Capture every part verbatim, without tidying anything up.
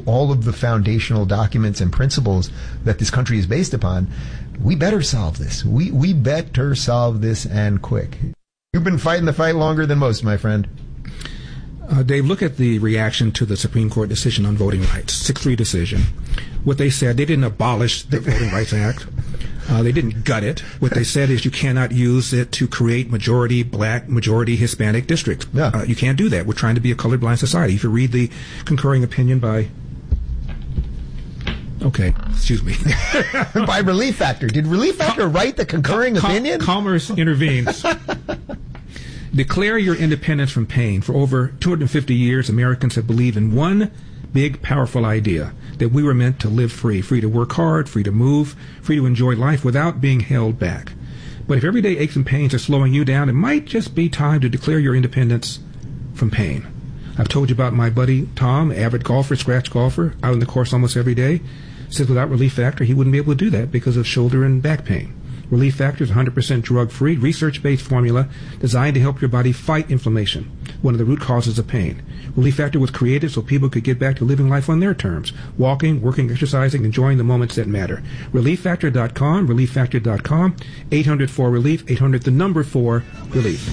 all of the foundational documents and principles that this country is based upon, we better solve this. We we better solve this, and quick. You've been fighting the fight longer than most, my friend. Uh, Dave, look at the reaction to the Supreme Court decision on voting rights, six three decision. What they said, they didn't abolish the Voting Rights Act. Uh, they didn't gut it. What they said is you cannot use it to create majority black, majority Hispanic districts. Yeah. Uh, you can't do that. We're trying to be a colorblind society. If you read the concurring opinion by... Okay, excuse me. By Relief Factor. Did Relief Factor write the concurring Com- opinion? Commerce intervenes. Declare your independence from pain. For over two hundred fifty years, Americans have believed in one big, powerful idea, that we were meant to live free, free to work hard, free to move, free to enjoy life without being held back. But if everyday aches and pains are slowing you down, it might just be time to declare your independence from pain. I've told you about my buddy Tom, avid golfer, scratch golfer, out on the course almost every day. Says without Relief Factor, he wouldn't be able to do that because of shoulder and back pain. Relief Factor is one hundred percent drug-free, research-based formula designed to help your body fight inflammation, one of the root causes of pain. Relief Factor was created so people could get back to living life on their terms, walking, working, exercising, enjoying the moments that matter. relief factor dot com, relief factor dot com, eight hundred four relief, eight hundred the number four relief.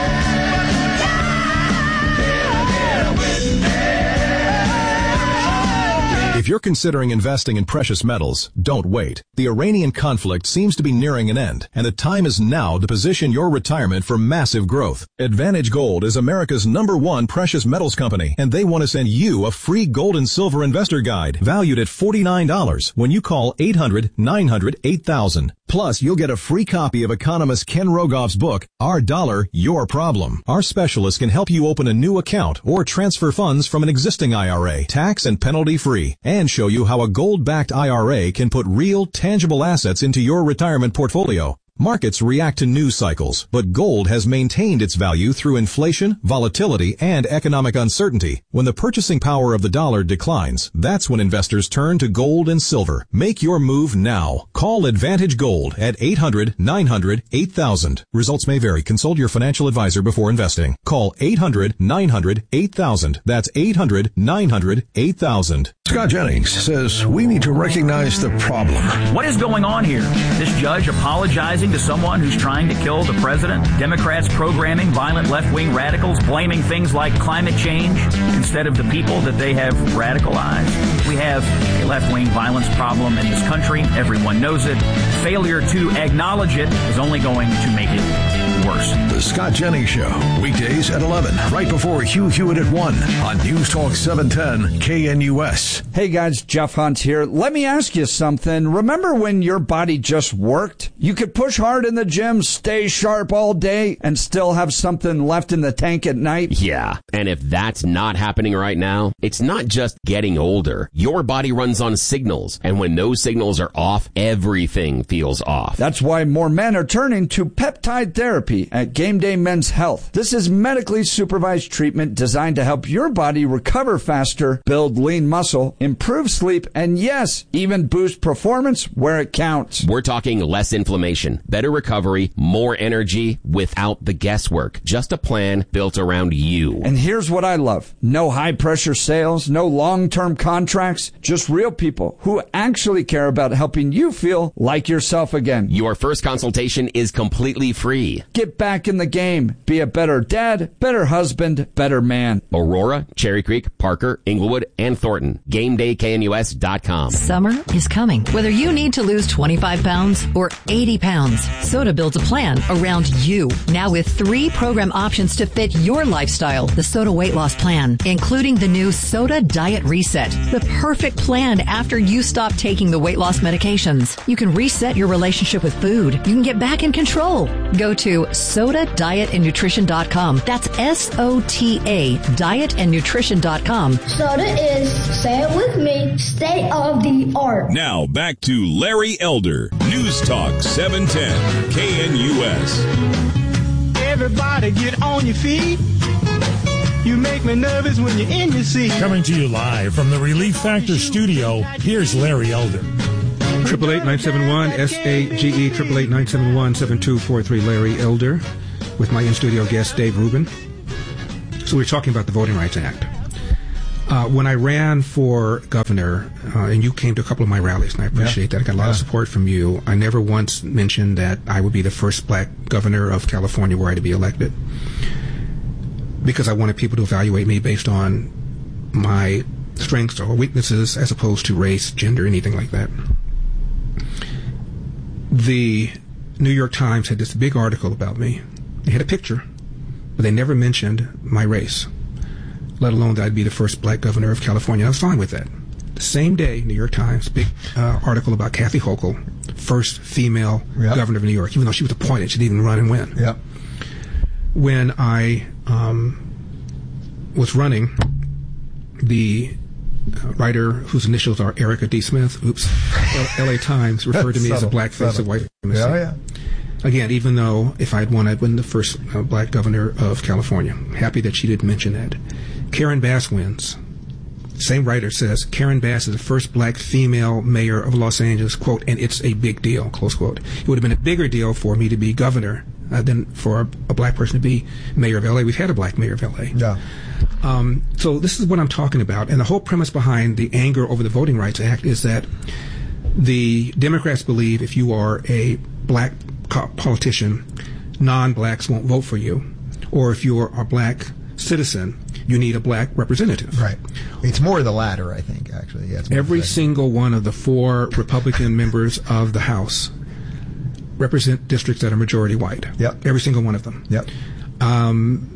If you're considering investing in precious metals, don't wait. The Iranian conflict seems to be nearing an end, and the time is now to position your retirement for massive growth. Advantage Gold is America's number one precious metals company, and they want to send you a free gold and silver investor guide valued at forty-nine dollars when you call eight hundred nine hundred eight thousand. Plus, you'll get a free copy of economist Ken Rogoff's book, Our Dollar, Your Problem. Our specialists can help you open a new account or transfer funds from an existing I R A, tax and penalty free, and show you how a gold-backed I R A can put real, tangible assets into your retirement portfolio. Markets react to news cycles, but gold has maintained its value through inflation, volatility, and economic uncertainty. When the purchasing power of the dollar declines, that's when investors turn to gold and silver. Make your move now. Call Advantage Gold at eight hundred nine hundred eight thousand. Results may vary. Consult your financial advisor before investing. Call eight hundred nine hundred eight thousand. That's eight hundred nine hundred eight thousand. Scott Jennings says we need to recognize the problem. What is going on here? This judge apologizing to someone who's trying to kill the president? Democrats programming violent left-wing radicals, blaming things like climate change instead of the people that they have radicalized? We have a left-wing violence problem in this country. Everyone knows it. Failure to acknowledge it is only going to make it worse. The Scott Jennings Show, weekdays at eleven, right before Hugh Hewitt at one on News Talk seven ten K N U S. Hey guys, Jeff Hunt here. Let me ask you something. Remember when your body just worked? You could push hard in the gym, stay sharp all day, and still have something left in the tank at night? Yeah, and if that's not happening right now, it's not just getting older. Your body runs on signals, and when those signals are off, everything feels off. That's why more men are turning to peptide therapy at Game Day Men's Health. This is medically supervised treatment designed to help your body recover faster, build lean muscle, improve sleep, and yes, even boost performance where it counts. We're talking less inflammation, better recovery, more energy without the guesswork. Just a plan built around you. And here's what I love. No high-pressure sales, no long-term contracts, just real people who actually care about helping you feel like yourself again. Your first consultation is completely free. Get back in the game. Be a better dad, better husband, better man. Aurora, Cherry Creek, Parker, Inglewood, and Thornton. Game Day K N U S dot com. Summer is coming. Whether you need to lose twenty-five pounds or eighty pounds, Soda builds a plan around you. Now with three program options to fit your lifestyle. The Soda Weight Loss Plan, including the new Soda Diet Reset. The perfect plan after you stop taking the weight loss medications. You can reset your relationship with food. You can get back in control. Go to soda diet and nutrition dot com. That's S O T A, diet and nutrition dot com. Soda is, say it with me, state of the art. Now back to Larry Elder, News Talk seven ten K N U S. Everybody get on your feet. You make me nervous when you're in your seat. Coming to you live from the Relief Factor studio, here's Larry Elder. Triple eight nine seven one S A G E triple eight nine seven one seven two four three. Larry Elder with my in studio guest Dave Rubin. So we're talking about the Voting Rights Act. Uh, when I ran for governor, uh, and you came to a couple of my rallies, and I appreciate yeah. that. I got a lot yeah. of support from you. I never once mentioned that I would be the first black governor of California were I to be elected, because I wanted people to evaluate me based on my strengths or weaknesses as opposed to race, gender, anything like that. The New York Times had this big article about me. They had a picture, but they never mentioned my race, let alone that I'd be the first black governor of California. I was fine with that. The same day, New York Times, big uh, article about Kathy Hochul, first female yep. governor of New York, even though she was appointed. She didn't even run and win. Yep. When I um, was running, the uh, writer whose initials are Erica D. Smith, oops, L A Times referred to me as a black face of white supremacy. Yeah, yeah. Again, even though if I'd won, I'd win the first uh, black governor of California. I'm happy that she didn't mention that. Karen Bass wins. Same writer says, Karen Bass is the first black female mayor of Los Angeles, quote, and it's a big deal, close quote. It would have been a bigger deal for me to be governor uh, than for a, a black person to be mayor of L A. We've had a black mayor of L A. Yeah. Um, so this is what I'm talking about. And the whole premise behind the anger over the Voting Rights Act is that the Democrats believe if you are a black politician, non-blacks won't vote for you. Or if you're a black citizen, you need a black representative. Right. It's more the latter, I think, actually. Yeah, Every single one of the four Republican members of the House represent districts that are majority white. Yep. Every single one of them. Yep. Um,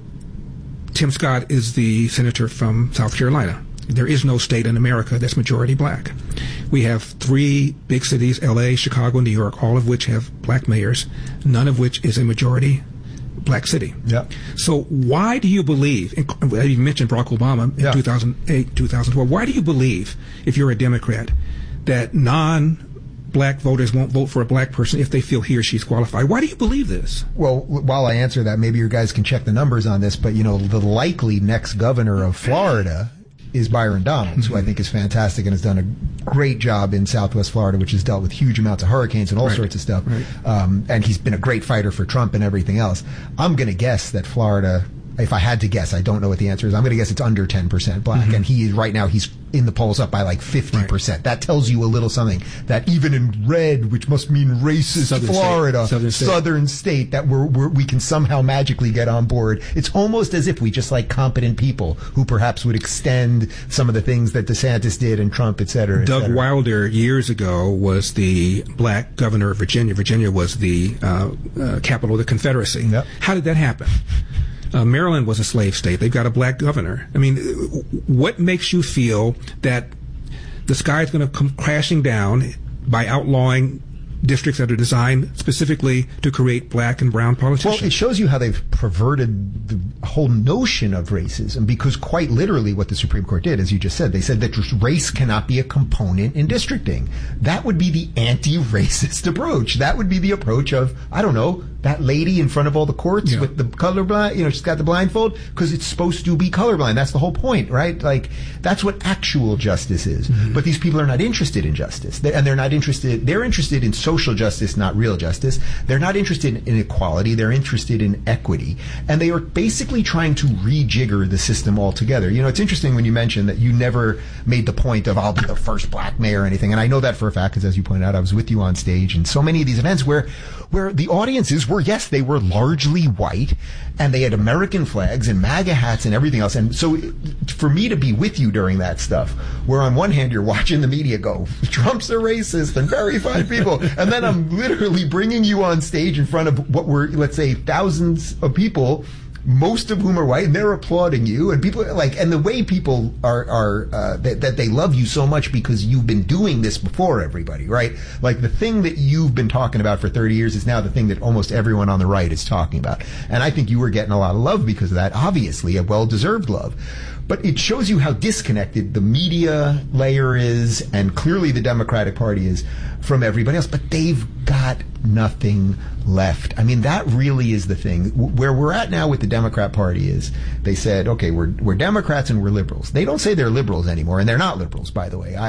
Tim Scott is the senator from South Carolina. There is no state in America that's majority black. We have three big cities, L A, Chicago, New York, all of which have black mayors, none of which is a majority black city. Yeah. So why do you believe, you mentioned Barack Obama in yeah. two thousand eight, two thousand twelve, why do you believe, if you're a Democrat, that non-black voters won't vote for a black person if they feel he or she's qualified? Why do you believe this? Well, while I answer that, maybe you guys can check the numbers on this, but, you know, the likely next governor of Florida is Byron Donalds, mm-hmm. who I think is fantastic and has done a great job in Southwest Florida, which has dealt with huge amounts of hurricanes and all right. sorts of stuff. Right. Um, and he's been a great fighter for Trump and everything else. I'm going to guess that Florida, if I had to guess, I don't know what the answer is, I'm going to guess it's under ten percent black. Mm-hmm. And he right now, he's in the polls up by like fifty percent. Right. That tells you a little something, that even in red, which must mean racist Southern Florida, state. Southern, state. Southern state, that we're, we're, we can somehow magically get on board. It's almost as if we just like competent people who perhaps would extend some of the things that DeSantis did and Trump, et cetera. Et Doug cetera. Wilder years ago was the black governor of Virginia. Virginia was the uh, uh, capital of the Confederacy. Yep. How did that happen? Uh, Maryland was a slave state. They've got a black governor. I mean, what makes you feel that the sky is going to come crashing down by outlawing districts that are designed specifically to create black and brown politicians? Well, it shows you how they've perverted the whole notion of racism, because quite literally what the Supreme Court did, as you just said, they said that race cannot be a component in districting. That would be the anti-racist approach. That would be the approach of, I don't know, that lady in front of all the courts yeah. with the colorblind, you know, she's got the blindfold because it's supposed to be colorblind. That's the whole point, right? Like, that's what actual justice is. Mm-hmm. But these people are not interested in justice. They, and they're not interested, they're interested in social justice, not real justice. They're not interested in equality. They're interested in equity. And they are basically trying to rejigger the system altogether. You know, it's interesting when you mentioned that you never made the point of, I'll be the first black mayor or anything. And I know that for a fact, because as you pointed out, I was with you on stage and so many of these events where, where the audiences were, yes, they were largely white and they had American flags and MAGA hats and everything else. And so for me to be with you during that stuff, where on one hand you're watching the media go, Trump's a racist and very fine people. And then I'm literally bringing you on stage in front of what were, let's say, thousands of people, most of whom are white, and they're applauding you, and people like, and the way people are, are uh, that, that they love you so much because you've been doing this before everybody, right? Like the thing that you've been talking about for thirty years is now the thing that almost everyone on the right is talking about. And I think you were getting a lot of love because of that, obviously a well-deserved love. But it shows you how disconnected the media layer is, and clearly the Democratic Party is, from everybody else. But they've got nothing left. I mean, that really is the thing. Where we're at now with the Democrat Party is they said, okay, we're we're Democrats and we're liberals. They don't say they're liberals anymore, and they're not liberals, by the way. I, I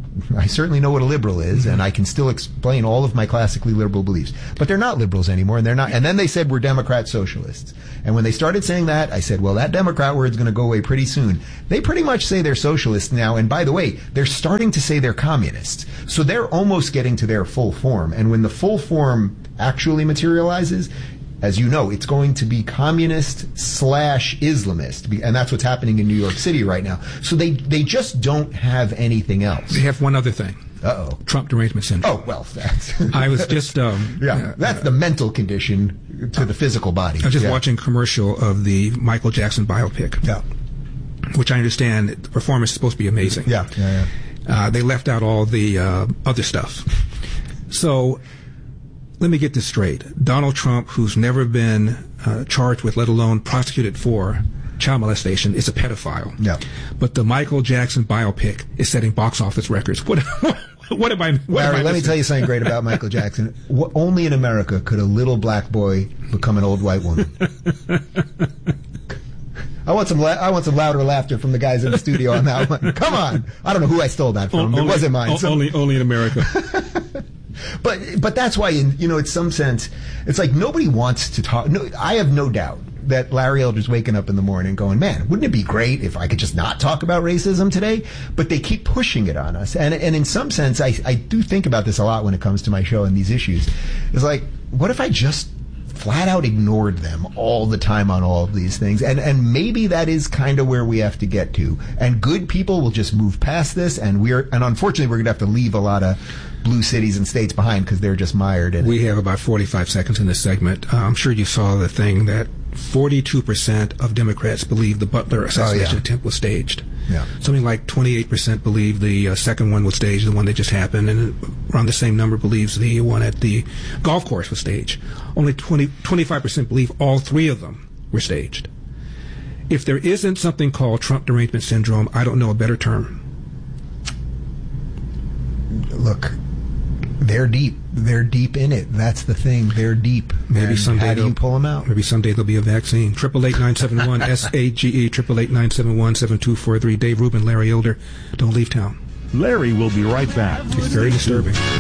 I certainly know what a liberal is, and I can still explain all of my classically liberal beliefs. But they're not liberals anymore, and they're not. And then they said we're Democrat socialists. And when they started saying that, I said, well, that Democrat word's going to go away pretty soon. They pretty much say they're socialists now, and by the way, they're starting to say they're communists. So they're almost getting to their full form. And when the full form actually materializes, as you know, it's going to be communist slash Islamist, and that's what's happening in New York City right now. So they they just don't have anything else. They have one other thing. Uh-oh. Trump derangement syndrome. Oh, well, that's... I was just... Um, yeah, uh, that's the mental condition to the physical body. I was just yeah. watching a commercial of the Michael Jackson biopic. Yeah. Which I understand the performance is supposed to be amazing. Yeah, yeah, yeah. Uh, they left out all the uh, other stuff. So... Let me get this straight. Donald Trump, who's never been uh, charged with, let alone prosecuted for, child molestation, is a pedophile. Yeah. But the Michael Jackson biopic is setting box office records. What, what am I? What Larry, am I let me tell you something great about Michael Jackson. W- only in America could a little black boy become an old white woman. I want some. La- I want some louder laughter from the guys in the studio on that one. Come on! I don't know who I stole that from. Only, it wasn't mine. O- so. Only, only in America. But but that's why, in you know, in some sense, it's like nobody wants to talk. No, I have no doubt that Larry Elder's waking up in the morning going, man, wouldn't it be great if I could just not talk about racism today? But they keep pushing it on us. And and in some sense, I, I do think about this a lot when it comes to my show and these issues. It's like, what if I just flat out ignored them all the time on all of these things? And and maybe that is kind of where we have to get to. And good people will just move past this, and we're and unfortunately we're going to have to leave a lot of blue cities and states behind because they're just mired in it. We have about forty-five seconds in this segment. Uh, I'm sure you saw the thing that forty-two percent of Democrats believe the Butler assassination oh, yeah. attempt was staged. Yeah. Something like twenty-eight percent believe the uh, second one was staged, the one that just happened, and around the same number believes the one at the golf course was staged. Only twenty, twenty-five percent believe all three of them were staged. If there isn't something called Trump derangement syndrome, I don't know a better term. Look, they're deep. They're deep in it. That's the thing. They're deep. Maybe and someday how do you pull them out? Maybe someday there'll be a vaccine. Triple eight nine seven one S A G E. Triple eight nine seven one seven two four three. Dave Rubin, Larry Elder. Don't leave town. Larry will be right back. It's very disturbing.